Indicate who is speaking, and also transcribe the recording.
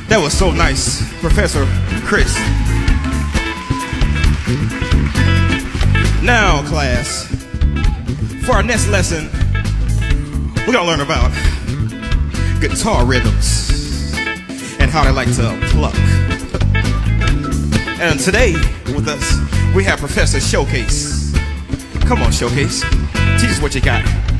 Speaker 1: That was so nice, Professor Chris. Now, class, for our next lesson, we're gonna learn about guitar rhythms and how they like to pluck. And today, with us, we have Professor Showcase. Come on, Showcase. Teach us what you got.